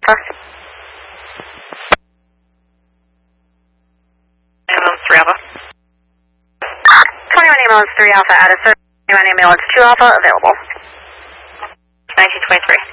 Alpha. Ambulance 3 Alpha. 21 Ambulance 3 Alpha, Addison. 21 Ambulance 2 Alpha, available. 1923.